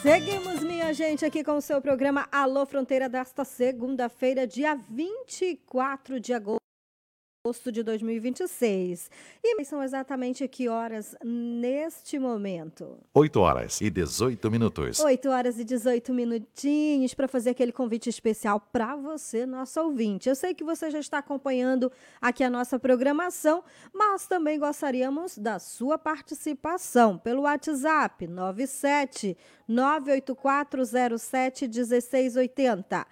Seguimos, minha gente, aqui com o seu programa Alô Fronteira desta segunda-feira, dia 24 de agosto de 2026. E são exatamente que horas neste momento? 8h18. 8h18 minutinhos para fazer aquele convite especial para você, nosso ouvinte. Eu sei que você já está acompanhando aqui a nossa programação, mas também gostaríamos da sua participação pelo WhatsApp 97-98407-1680.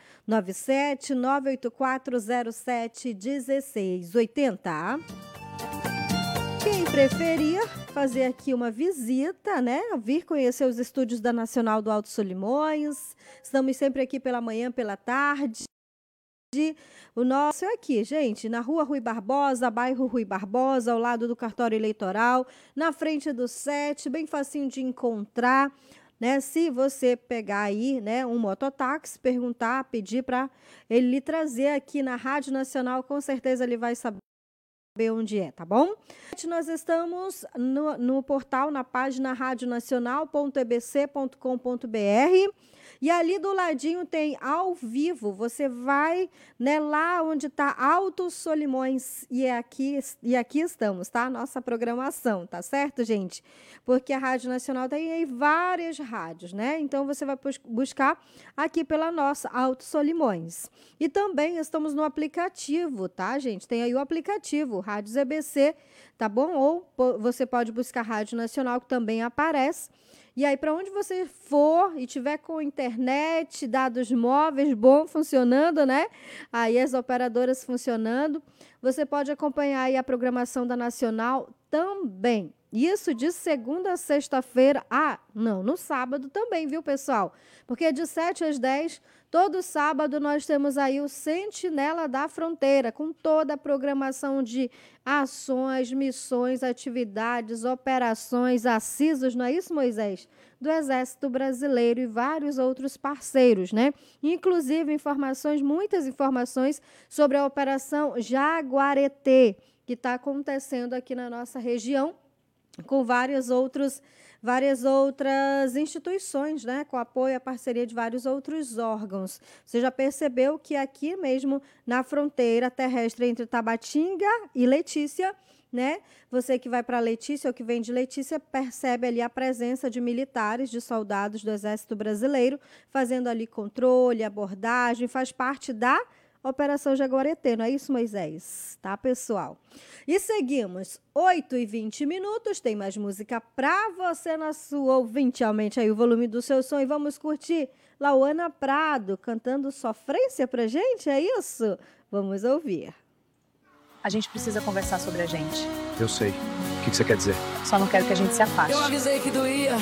97-98407-1680. Quem preferir fazer aqui uma visita, né? Vir conhecer os estúdios da Nacional do Alto Solimões. Estamos sempre aqui pela manhã, pela tarde. O nosso é aqui, gente, na Rua Rui Barbosa, bairro Rui Barbosa, ao lado do cartório eleitoral, na frente do SET, bem facinho de encontrar, né? Se você pegar aí, né, um mototáxi, perguntar, pedir para ele lhe trazer aqui na Rádio Nacional, com certeza ele vai saber onde é, tá bom? Nós estamos no portal, na página radionacional.ebc.com.br, e ali do ladinho tem ao vivo. Você vai, né, lá onde está Alto Solimões, e aqui estamos, tá? Nossa programação, tá certo, gente? Porque a Rádio Nacional tem aí várias rádios, né? Então você vai buscar aqui pela nossa Alto Solimões. E também estamos no aplicativo, tá, gente? Tem aí o aplicativo Rádios EBC, tá bom? Ou você pode buscar Rádio Nacional, que também aparece. E aí, para onde você for e tiver com internet, dados móveis bom funcionando, né? Aí as operadoras funcionando, você pode acompanhar aí a programação da Nacional também. Isso de segunda a sexta-feira. No sábado também, viu, pessoal? Porque de 7 às 10, todo sábado nós temos aí o Sentinela da Fronteira, com toda a programação de ações, missões, atividades, operações, acisos, não é isso, Moisés? Do Exército Brasileiro e vários outros parceiros, né? Inclusive muitas informações sobre a Operação Jaguareté, que está acontecendo aqui na nossa região, com várias outras instituições, né? Com apoio e parceria de vários outros órgãos. Você já percebeu que aqui mesmo, na fronteira terrestre entre Tabatinga e Letícia, né? Você que vai para Letícia ou que vem de Letícia, percebe ali a presença de militares, de soldados do Exército Brasileiro, fazendo ali controle, abordagem, faz parte da Operação Jaguareté, não é isso, Moisés? Tá, pessoal? E seguimos, 8h20, tem mais música pra você, nosso ouvinte. Aumente aí o volume do seu som e vamos curtir Lauana Prado cantando Sofrência pra gente, é isso? Vamos ouvir. A gente precisa conversar sobre a gente. Eu sei. O que você quer dizer? Só não quero que a gente se afaste. Eu avisei que doía,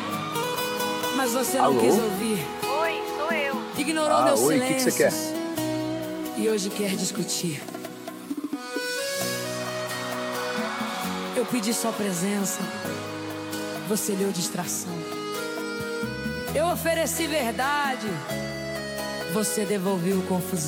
mas você não quis ouvir. Oi, sou eu. Ignorou meu silêncio. Oi, o que você quer? E hoje quer discutir. Eu pedi sua presença, você deu distração. Eu ofereci verdade, você devolveu confusão.